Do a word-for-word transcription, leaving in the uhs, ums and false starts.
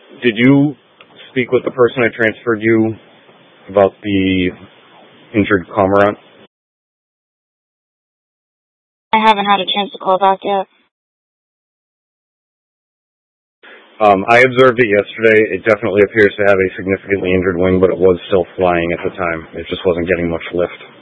did you speak with the person I transferred you about the injured Cormorant? I haven't had a chance to call back yet. Um, I observed it yesterday. It definitely appears to have a significantly injured wing, but it was still flying at the time. It just wasn't getting much lift.